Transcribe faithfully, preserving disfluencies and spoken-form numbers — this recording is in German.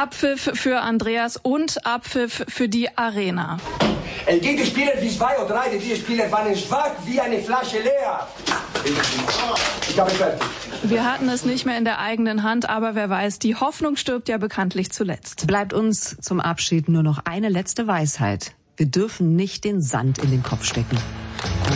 Abpfiff für Andreas und Abpfiff für die Arena. Die Spieler wie zwei oder drei, die Spieler waren schwach wie eine Flasche leer. Ich habe fertig. Wir hatten es nicht mehr in der eigenen Hand, aber wer weiß, die Hoffnung stirbt ja bekanntlich zuletzt. Bleibt uns zum Abschied nur noch eine letzte Weisheit. Wir dürfen nicht den Sand in den Kopf stecken.